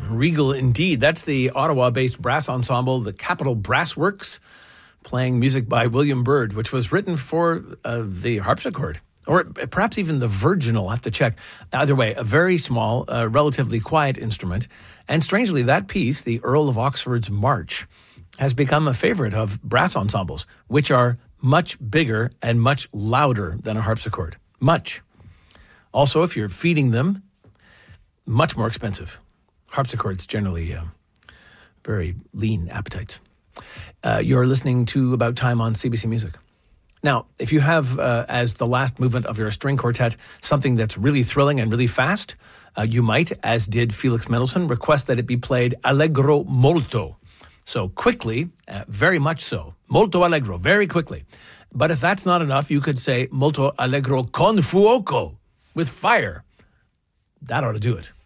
Regal indeed. That's the Ottawa-based brass ensemble, the Capitol Brass Works, playing music by William Byrd, which was written for the harpsichord, or perhaps even the virginal. I'll have to check. Either way, a very small, relatively quiet instrument. And strangely, that piece, the Earl of Oxford's March, has become a favorite of brass ensembles, which are much bigger and much louder than a harpsichord. Much. Also, if you're feeding them, much more expensive. Harpsichords generally very lean appetites. You're listening to About Time on CBC Music. Now, if you have, as the last movement of your string quartet, something that's really thrilling and really fast, you might, as did Felix Mendelssohn, request that it be played allegro molto. So quickly, very much so. Molto allegro, very quickly. But if that's not enough, you could say molto allegro con fuoco, with fire. That ought to do it.